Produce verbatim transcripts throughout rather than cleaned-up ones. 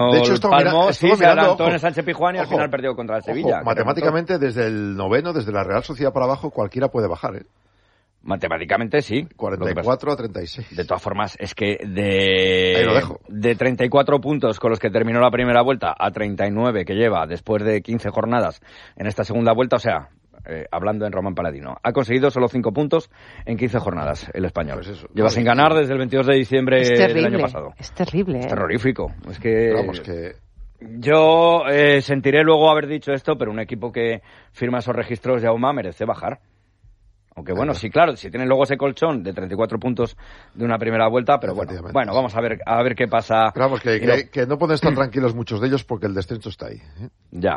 De hecho, esto Palmó, mira, sí, se mirando, adelantó ojo, en el Sánchez Pizjuán y al ojo, final perdió contra el Sevilla. Ojo, matemáticamente, desde el noveno, desde la Real Sociedad para abajo, cualquiera puede bajar, ¿eh? Matemáticamente sí. cuarenta y cuatro a treinta y seis. De todas formas, es que de, Ahí lo dejo. de treinta y cuatro puntos con los que terminó la primera vuelta a treinta y nueve que lleva después de quince jornadas en esta segunda vuelta, o sea, eh, hablando en Román Paladino, ha conseguido solo cinco puntos en quince jornadas el español. Pues eso, lleva no, sin ganar desde el veintidós de diciembre del año pasado. Es terrible. Es ¿eh? terrorífico. Es que... Pero vamos, que... Yo eh, sentiré luego haber dicho esto, pero un equipo que firma esos registros, Jaume, merece bajar. Aunque bueno, sí, claro, si tienen luego ese colchón de treinta y cuatro puntos de una primera vuelta, pero bueno, bueno, vamos a ver a ver qué pasa. Pero vamos, que, que, no... que no pueden estar tranquilos muchos de ellos porque el descenso está ahí, ¿eh? Ya.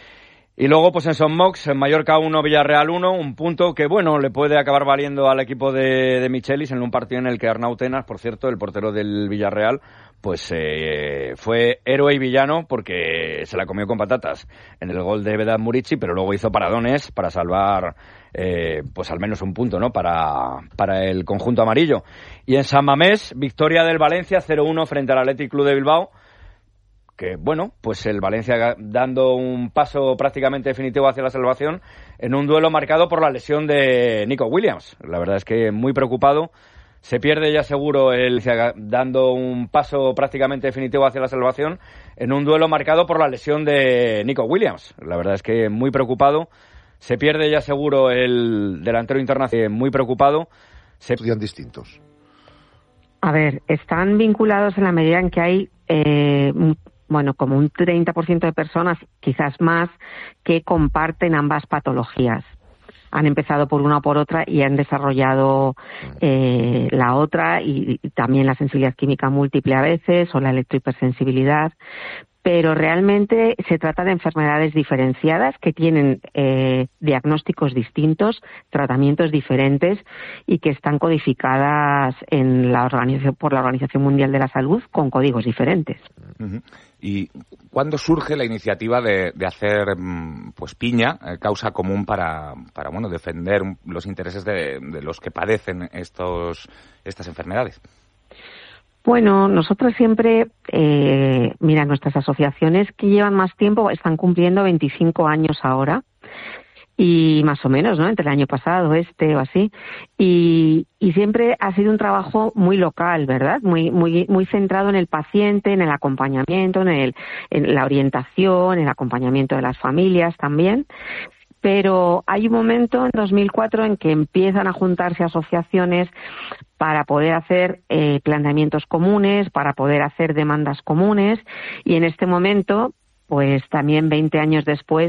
Y luego, pues en Son Mox, en Mallorca uno, Villarreal uno, un punto que, bueno, le puede acabar valiendo al equipo de, de Michelis en un partido en el que Arnau Tenas, por cierto, el portero del Villarreal, pues eh, fue héroe y villano porque se la comió con patatas en el gol de Vedat Murici, pero luego hizo paradones para salvar, eh, pues al menos un punto, ¿no?, para, para el conjunto amarillo. Y en San Mamés, victoria del Valencia cero uno frente al Athletic Club de Bilbao, que, bueno, pues el Valencia dando un paso prácticamente definitivo hacia la salvación en un duelo marcado por la lesión de Nico Williams. La verdad es que muy preocupado. Se pierde ya seguro el dando un paso prácticamente definitivo hacia la salvación en un duelo marcado por la lesión de Nico Williams. La verdad es que muy preocupado. Se pierde ya seguro el delantero internacional, muy preocupado. Se estudian distintos. A ver, están vinculados en la medida en que hay... Eh, bueno, como un treinta por ciento de personas, quizás más, que comparten ambas patologías. Han empezado por una o por otra y han desarrollado eh, la otra y, y también la sensibilidad química múltiple a veces o la electrohipersensibilidad. Pero realmente se trata de enfermedades diferenciadas que tienen eh, diagnósticos distintos, tratamientos diferentes y que están codificadas en la organización, por la Organización Mundial de la Salud con códigos diferentes. Uh-huh. ¿Y cuándo surge la iniciativa de, de hacer pues piña, eh, causa común para, para bueno, defender los intereses de, de los que padecen estos, estas enfermedades? Bueno, nosotros siempre, eh, mira, nuestras asociaciones que llevan más tiempo están cumpliendo veinticinco años ahora, y más o menos, ¿no?, entre el año pasado, este o así, y, y siempre ha sido un trabajo muy local, ¿verdad?, muy, muy, muy centrado en el paciente, en el acompañamiento, en el, en la orientación, en el acompañamiento de las familias también. Pero hay un momento en dos mil cuatro en que empiezan a juntarse asociaciones para poder hacer eh, planteamientos comunes, para poder hacer demandas comunes, y en este momento, pues también veinte años después,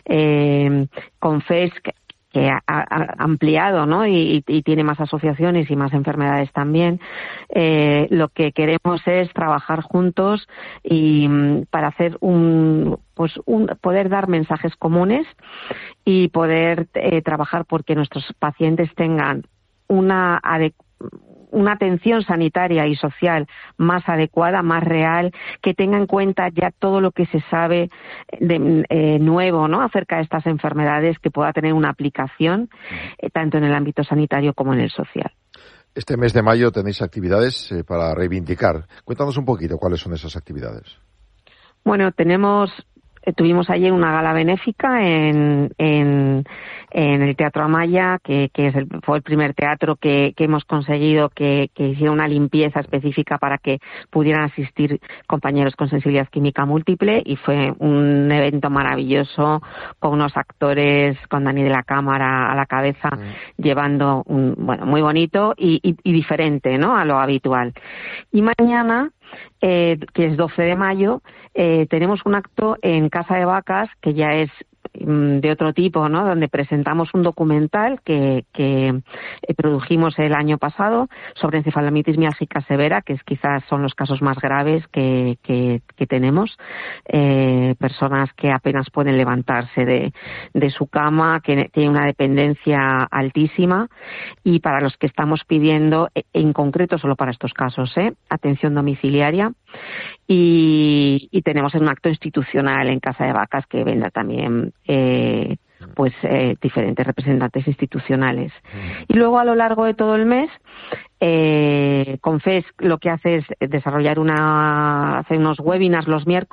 eh, Confesc, que ha, ha ampliado, ¿no?, y, y tiene más asociaciones y más enfermedades también, eh, lo que queremos es trabajar juntos y para hacer un, pues un, poder dar mensajes comunes y poder eh, trabajar porque nuestros pacientes tengan una adecuada una atención sanitaria y social más adecuada, más real, que tenga en cuenta ya todo lo que se sabe de eh, nuevo, ¿no?, acerca de estas enfermedades, que pueda tener una aplicación eh, tanto en el ámbito sanitario como en el social. Este mes de mayo tenéis actividades eh, para reivindicar. Cuéntanos un poquito cuáles son esas actividades. Bueno, tenemos... Tuvimos ayer una gala benéfica en, en, en el Teatro Amaya, que, que es el, fue el primer teatro que, que hemos conseguido que, que hiciera una limpieza específica para que pudieran asistir compañeros con sensibilidad química múltiple, y fue un evento maravilloso con unos actores, con Dani de la Cámara a la cabeza, mm. llevando un, bueno, muy bonito y, y, y diferente, ¿no?, a lo habitual. Y mañana, eh, que es doce de mayo, eh, tenemos un acto en Casa de Vacas, que ya es de otro tipo, ¿no?, donde presentamos un documental que, que eh, produjimos el año pasado sobre encefalamitis miálgica severa, que es quizás son los casos más graves que, que, que tenemos, eh, personas que apenas pueden levantarse de, de su cama, que tienen una dependencia altísima, y para los que estamos pidiendo, en concreto solo para estos casos, ¿eh?, atención domiciliaria. Y, y tenemos un acto institucional en Casa de Vacas que vendrá también eh, pues eh, diferentes representantes institucionales. Y luego a lo largo de todo el mes, eh, Confes lo que hace es desarrollar una, hace unos webinars los miércoles